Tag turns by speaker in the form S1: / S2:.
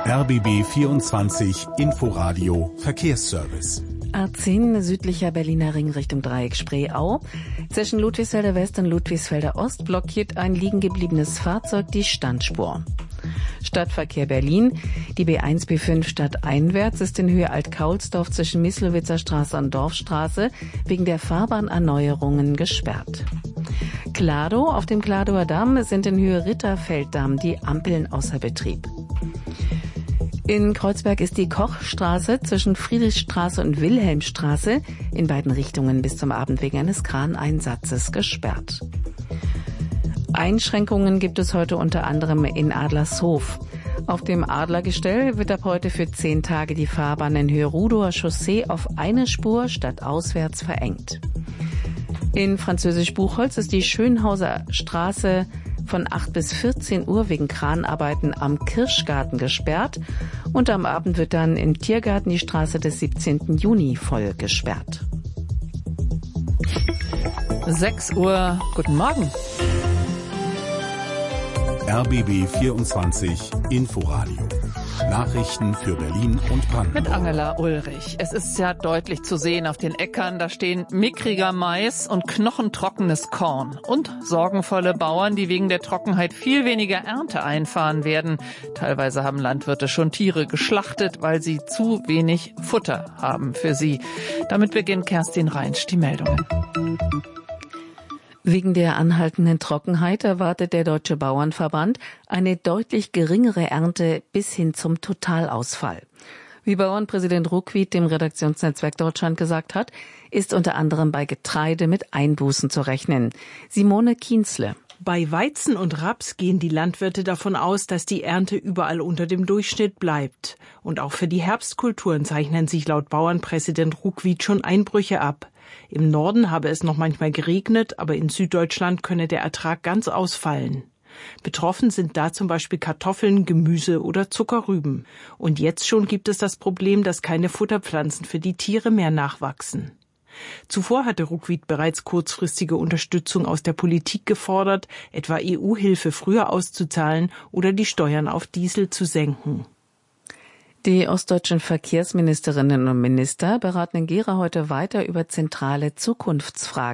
S1: RBB 24 Inforadio Verkehrsservice.
S2: A10 südlicher Berliner Ring Richtung Dreieck Spreeau. Zwischen Ludwigsfelder West und Ludwigsfelder Ost blockiert ein liegen gebliebenes Fahrzeug die Standspur. Stadtverkehr Berlin. Die B1, B5 stadteinwärts ist in Höhe Alt-Kaulsdorf zwischen Mislowitzer Straße und Dorfstraße wegen der Fahrbahnerneuerungen gesperrt. Kladow. Auf dem Kladower Damm sind in Höhe Ritterfelddamm die Ampeln außer Betrieb. In Kreuzberg ist die Kochstraße zwischen Friedrichstraße und Wilhelmstraße in beiden Richtungen bis zum Abend wegen eines Kraneinsatzes gesperrt. Einschränkungen gibt es heute unter anderem in Adlershof. Auf dem Adlergestell wird ab heute für 10 Tage die Fahrbahn in Höhe Rudower Chaussee auf eine Spur statt auswärts verengt. In Französisch-Buchholz ist die Schönhauser Straße von 8 bis 14 Uhr wegen Kranarbeiten am Kirschgarten gesperrt und am Abend wird dann im Tiergarten die Straße des 17. Juni voll gesperrt.
S3: 6 Uhr, guten Morgen.
S1: RBB 24 Inforadio. Nachrichten für Berlin und Brandenburg.
S3: Mit Angela Ulrich. Es ist ja deutlich zu sehen auf den Äckern, da stehen mickriger Mais und knochentrockenes Korn. Und sorgenvolle Bauern, die wegen der Trockenheit viel weniger Ernte einfahren werden. Teilweise haben Landwirte schon Tiere geschlachtet, weil sie zu wenig Futter haben für sie. Damit beginnt Kerstin Reinsch die Meldungen.
S2: Wegen der anhaltenden Trockenheit erwartet der Deutsche Bauernverband eine deutlich geringere Ernte bis hin zum Totalausfall. Wie Bauernpräsident Ruckwied dem Redaktionsnetzwerk Deutschland gesagt hat, ist unter anderem bei Getreide mit Einbußen zu rechnen. Simone Kienzle.
S4: Bei Weizen und Raps gehen die Landwirte davon aus, dass die Ernte überall unter dem Durchschnitt bleibt. Und auch für die Herbstkulturen zeichnen sich laut Bauernpräsident Ruckwied schon Einbrüche ab. Im Norden habe es noch manchmal geregnet, aber in Süddeutschland könne der Ertrag ganz ausfallen. Betroffen sind da zum Beispiel Kartoffeln, Gemüse oder Zuckerrüben. Und jetzt schon gibt es das Problem, dass keine Futterpflanzen für die Tiere mehr nachwachsen. Zuvor hatte Ruckwied bereits kurzfristige Unterstützung aus der Politik gefordert, etwa EU-Hilfe früher auszuzahlen oder die Steuern auf Diesel zu senken.
S2: Die ostdeutschen Verkehrsministerinnen und Minister beraten in Gera heute weiter über zentrale Zukunftsfragen.